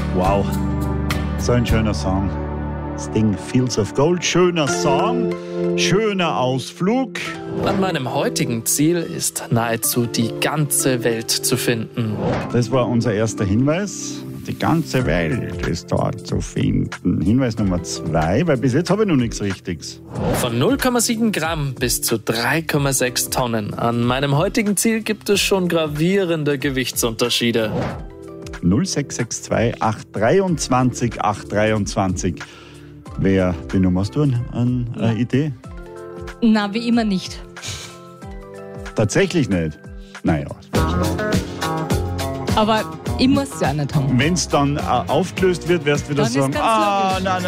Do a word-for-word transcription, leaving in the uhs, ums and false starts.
Wow, so ein schöner Song. Sting, Fields of Gold, schöner Song, schöner Ausflug. An meinem heutigen Ziel ist nahezu die ganze Welt zu finden. Das war unser erster Hinweis. Die ganze Welt ist dort zu finden. Hinweis Nummer zwei, weil bis jetzt habe ich noch nichts Richtiges. Von null Komma sieben Gramm bis zu drei Komma sechs Tonnen. An meinem heutigen Ziel gibt es schon gravierende Gewichtsunterschiede. null sechs sechs zwei acht dreiundzwanzig acht dreiundzwanzig. Wer, die Nummer hast du eine, eine ja. Idee? Na, wie immer nicht. Tatsächlich nicht? Naja. Aber ich muss es ja nicht haben. Wenn es dann äh, aufgelöst wird, wirst du wieder dann sagen, ah, nein, nein,